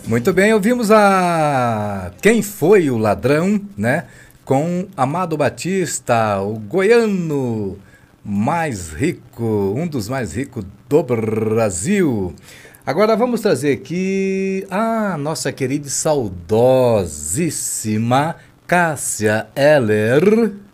Muito bem, ouvimos a Quem Foi o Ladrão, né? Com Amado Batista, o goiano mais rico, um dos mais ricos do Brasil. Agora vamos trazer aqui a nossa querida e saudosíssima Cássia Eller.